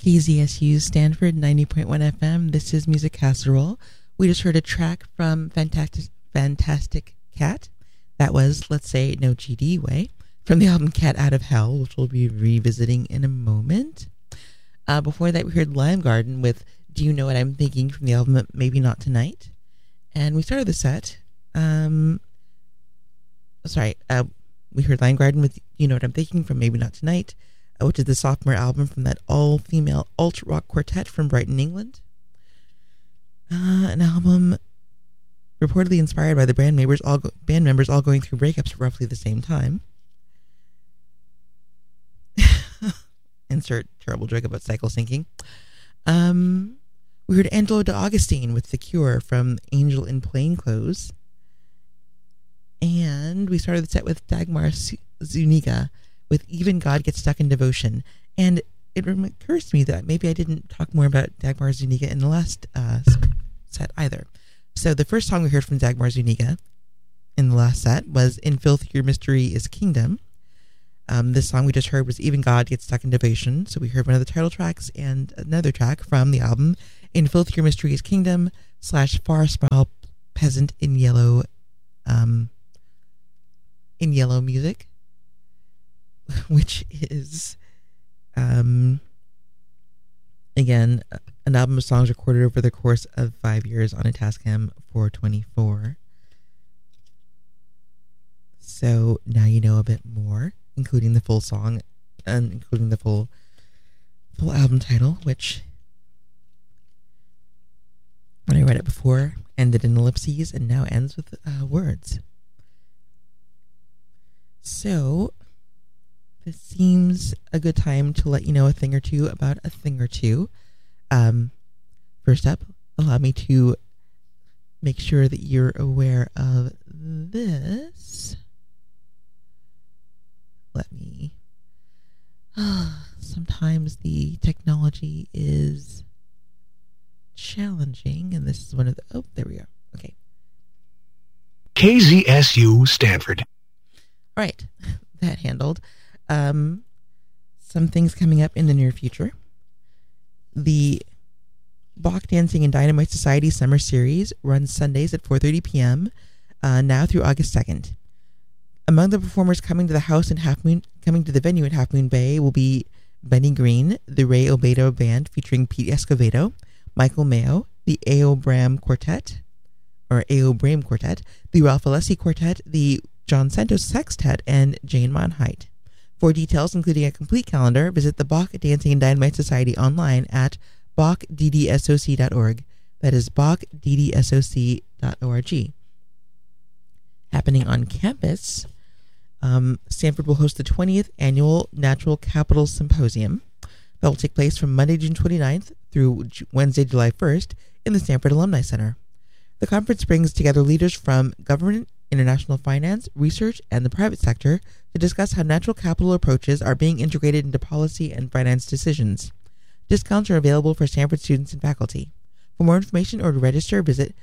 KZSU Stanford 90.1 FM. This is Music Casserole. We just heard a track from Fantastic Cat. That was, let's say, No GD Way, from the album Cat Out of Hell, which we'll be revisiting in a moment. Before that, we heard Lime Garden with Do You Know What I'm Thinking from the album Maybe Not Tonight. And we started the set. We heard Lime Garden with You Know What I'm Thinking from Maybe Not Tonight, which is the sophomore album from that all-female alt-rock quartet from Brighton, England. An album reportedly inspired by the band members all going through breakups at roughly the same time. Insert terrible joke about cycle syncing. We heard Angelo D'Agostino with The Cure from Angel in Plain Clothes. And we started the set with Dagmar Zuniga with Even God Gets Stuck in Devotion. And it occurs to me that maybe I didn't talk more about Dagmar Zuniga in the last set either. So the first song we heard from Dagmar Zuniga in the last set was In Filth Your Mystery is Kingdom. This song we just heard was Even God Gets Stuck in Devotion. So we heard one of the title tracks and another track from the album In Filth Your Mystery is Kingdom / Far Small Peasant in Yellow Music, which is again an album of songs recorded over the course of 5 years on a Tascam 424. So now you know a bit more, including the full song and including the full album title, which when I read it before ended in ellipses and now ends with words. So this seems a good time to let you know a thing or two about a thing or two. First up, allow me to make sure that you're aware of this. Sometimes the technology is challenging, and this is one of the... Oh, there we go. Okay. KZSU Stanford. All right, that handled. Some things coming up in the near future. The Bach Dancing and Dynamite Society Summer Series runs Sundays at 4:30 p.m. Now through August 2nd. Among the performers coming to the venue at Half Moon Bay will be Benny Green, the Ray Obedo Band featuring Pete Escovedo, Michael Mayo, the A.O. Brame Quartet, the Ralph Alessi Quartet, the John Santos Sextet, and Jane Monheit. For details, including a complete calendar, visit the Bach Dancing and Dynamite Society online at bachddssoc.org. That is bachddssoc.org. Happening on campus, Stanford will host the 20th Annual Natural Capital Symposium. That will take place from Monday, June 29th through Wednesday, July 1st in the Stanford Alumni Center. The conference brings together leaders from government, international finance, research, and the private sector to discuss how natural capital approaches are being integrated into policy and finance decisions. Discounts are available for Stanford students and faculty. For more information or to register, visit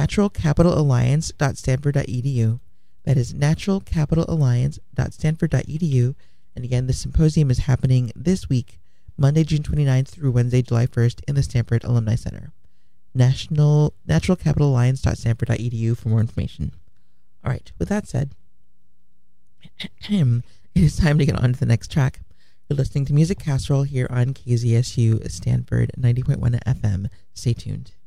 naturalcapitalalliance.stanford.edu. That is naturalcapitalalliance.stanford.edu. And again, the symposium is happening this week, Monday, June 29th through Wednesday, July 1st in the Stanford Alumni Center. naturalcapitalalliance.stanford.edu for more information. All right, with that said, it is time to get on to the next track. You're listening to Music Casserole here on KZSU Stanford 90.1 FM. Stay tuned.